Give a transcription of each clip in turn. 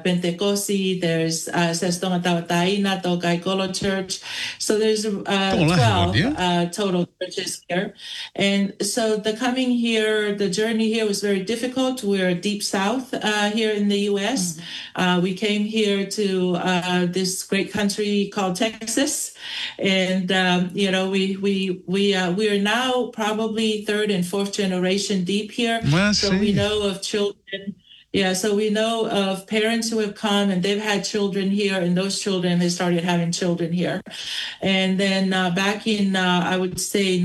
Pentecosti, there's Sestonga Tawataina, Tokaikolo Church. So there's 12 total churches here. And so the coming here, the journey here was very difficult. We're deep south here in the U.S. We came here to this great country called Texas. And, we are now probably third and fourth generation deep here. So we know of children. Yeah, so we know of parents who have come and they've had children here, and those children have started having children here. And then back in, I would say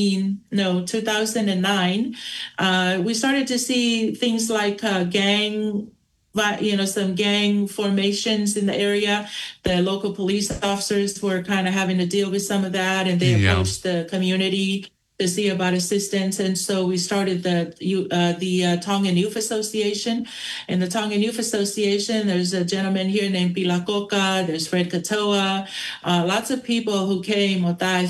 2009, we started to see things like gang, some gang formations in the area. The local police officers were kind of having to deal with some of that, and they approached the community to see about assistance. And so we started the Tongan Youth Association. In the Tongan Youth Association, there's a gentleman here named Pilakoka, there's Fred Katoa, lots of people who came,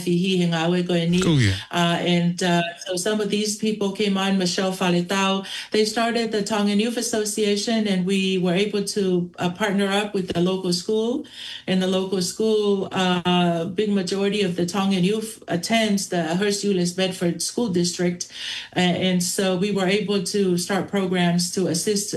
so some of these people came on, Michelle Faletau. They started the Tongan Youth Association, and we were able to partner up with the local school. In the local school, big majority of the Tongan youth attends the Hearst Euless Bedford School District. And so we were able to start programs to assist,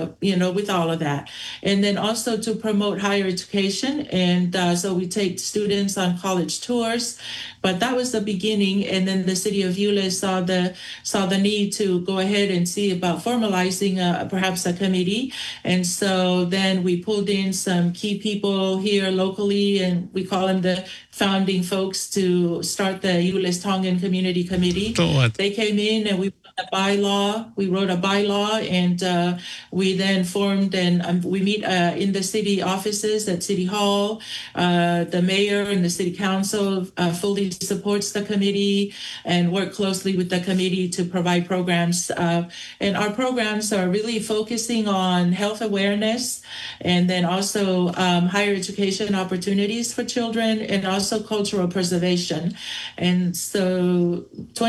with all of that. And then also to promote higher education. And so we take students on college tours. But that was the beginning. And then the city of Euless saw the need to go ahead and see about formalizing perhaps a committee. And so then we pulled in some key people here locally, and we call them the founding folks, to start the Euless Tongan Community Committee. They came in and we wrote a bylaw, and we then formed, and we meet in the city offices at City Hall. The mayor and the city council fully supports the committee and work closely with the committee to provide programs. And our programs are really focusing on health awareness, and then also higher education opportunities for children, and also cultural preservation. And so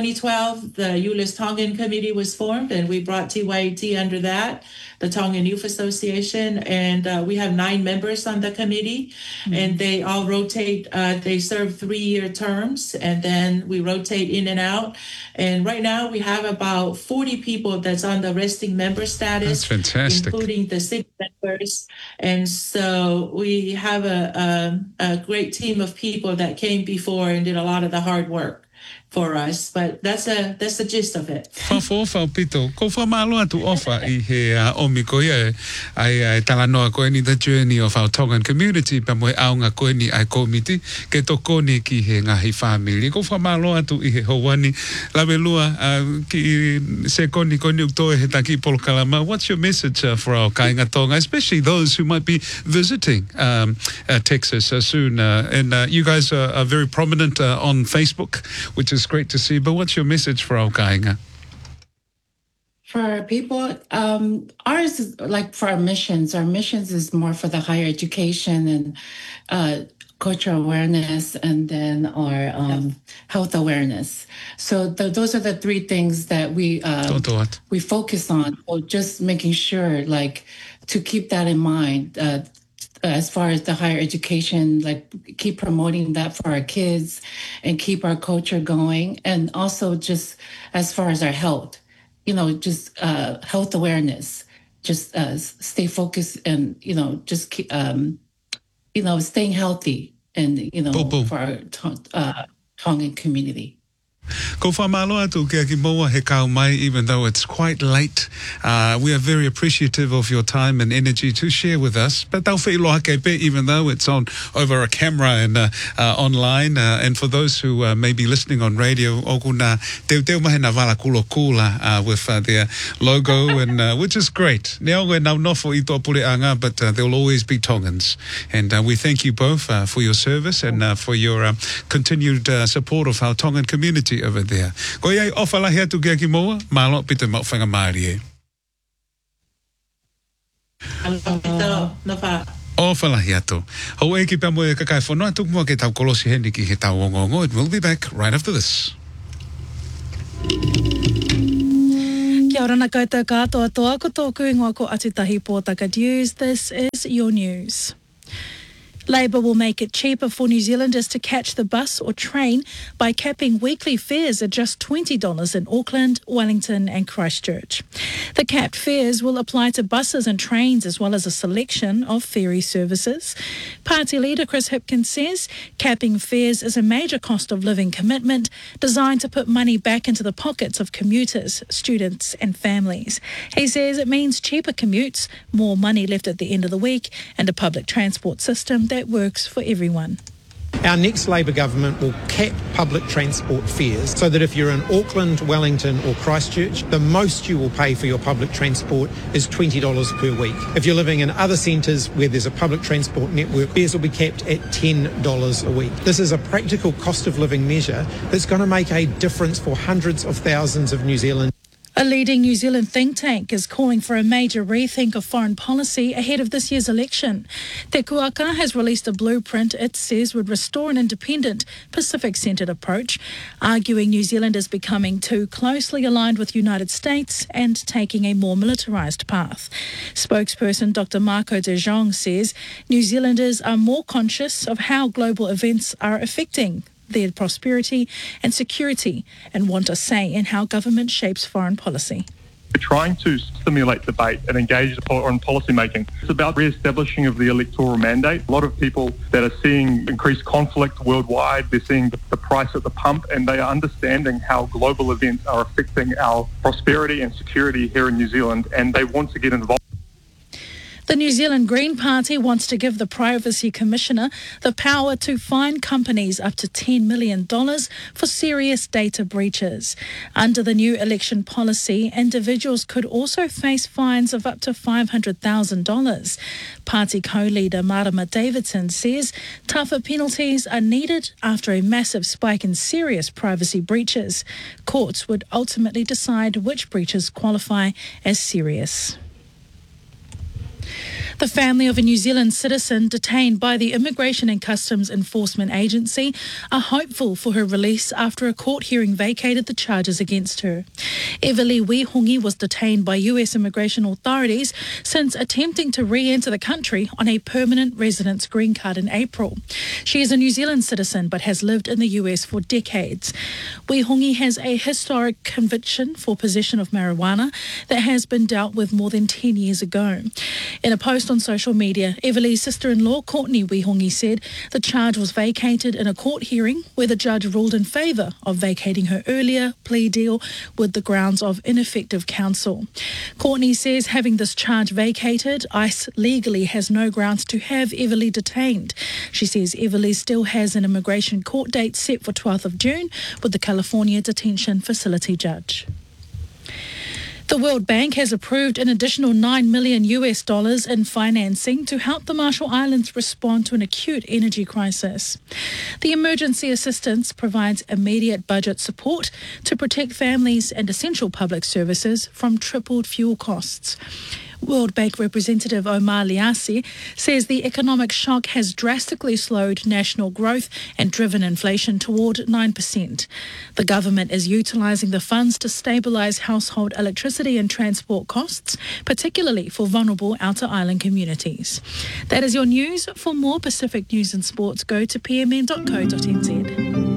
2012, the Euless Tongan Committee was formed, and we brought TYT under that, the Tongan Youth Association, and we have 9 members on the committee, and they all rotate. They serve 3-year terms, and then we rotate in and out. And right now we have about 40 people that's on the resting member status. That's fantastic. Including the city members. And so we have a great team of people that came before and did a lot of the hard work for us, but that's the gist of it. Fa pito ko fa malo atu ofa I he omiko ye ai talanoa ko ni the journey of our Tongan community pa mo aunga ko ni ai committee ke to ko ni ki he ngahi family ko fa malo atu I he howani la velua ki se ko ni to he taki polkalama. What's your message for our kainga Tonga, especially those who might be visiting Texas soon, and you guys are very prominent on Facebook, which is great to see. But what's your message for our kainga? For people, ours is like for our missions. Our missions is more for the higher education and cultural awareness, and then our health awareness. So those are the 3 things that we focus on. So just making sure, like, to keep that in mind. As far as the higher education, like keep promoting that for our kids and keep our culture going. And also just as far as our health, just health awareness, just stay focused and, just keep, staying healthy and, for our Tongan community. Ko whamalo atu kia ki moa he kau mai, even though it's quite late. We are very appreciative of your time and energy to share with us. But tau whailoa kei pe, even though it's on over a camera and online. And for those who may be listening on radio, oku na teo mahe na wala kulo kula with their logo, and which is great. Nea oe nau nofo I tō pure anga, but there will always be Tongans. And we thank you both for your service and for your continued support of our Tongan community over there. Ko iai ofalahi atu kia ki moa, malo pita mau whanga maari e. Ofalahi atu. Hau e ki pia moe kakai whanua tuk mua ke tau kolosi heni ki he tau ongongo. And we'll be back right after this. Kia ora na koutou katoa toa ko tōku ingoa ko Atutahi Pōtaka News. This is your news. Labour will make it cheaper for New Zealanders to catch the bus or train by capping weekly fares at just $20 in Auckland, Wellington and Christchurch. The capped fares will apply to buses and trains as well as a selection of ferry services. Party leader Chris Hipkins says capping fares is a major cost of living commitment designed to put money back into the pockets of commuters, students and families. He says it means cheaper commutes, more money left at the end of the week and a public transport system that works for everyone. Our next Labour government will cap public transport fares so that if you're in Auckland, Wellington or Christchurch, the most you will pay for your public transport is $20 per week. If you're living in other centres where there's a public transport network, fares will be capped at $10 a week. This is a practical cost of living measure that's going to make a difference for hundreds of thousands of New Zealanders. A leading New Zealand think tank is calling for a major rethink of foreign policy ahead of this year's election. Te Kuaka has released a blueprint it says would restore an independent, Pacific-centred approach, arguing New Zealand is becoming too closely aligned with the United States and taking a more militarised path. Spokesperson Dr. Marco de Jong says New Zealanders are more conscious of how global events are affecting their prosperity and security and want a say in how government shapes foreign policy. We're trying to stimulate debate and engage on policy making. It's about re-establishing of the electoral mandate. A lot of people that are seeing increased conflict worldwide, they're seeing the price at the pump and they are understanding how global events are affecting our prosperity and security here in New Zealand and they want to get involved. The New Zealand Green Party wants to give the Privacy Commissioner the power to fine companies up to $10 million for serious data breaches. Under the new election policy, individuals could also face fines of up to $500,000. Party co-leader Marama Davidson says tougher penalties are needed after a massive spike in serious privacy breaches. Courts would ultimately decide which breaches qualify as serious. The family of a New Zealand citizen detained by the Immigration and Customs Enforcement Agency are hopeful for her release after a court hearing vacated the charges against her. Everly Wihongi was detained by US immigration authorities since attempting to re-enter the country on a permanent residence green card in April. She is a New Zealand citizen but has lived in the US for decades. Wihongi has a historic conviction for possession of marijuana that has been dealt with more than 10 years ago. In a post on social media, Everly's sister-in-law, Courtney Wihongi, said the charge was vacated in a court hearing where the judge ruled in favour of vacating her earlier plea deal with the grounds of ineffective counsel. Courtney says having this charge vacated, ICE legally has no grounds to have Everly detained. She says Everly still has an immigration court date set for 12th of June with the California Detention Facility judge. The World Bank has approved an additional $9 million in financing to help the Marshall Islands respond to an acute energy crisis. The emergency assistance provides immediate budget support to protect families and essential public services from tripled fuel costs. World Bank representative Omar Liasi says the economic shock has drastically slowed national growth and driven inflation toward 9%. The government is utilising the funds to stabilise household electricity and transport costs, particularly for vulnerable outer island communities. That is your news. For more Pacific news and sports, go to pmn.co.nz.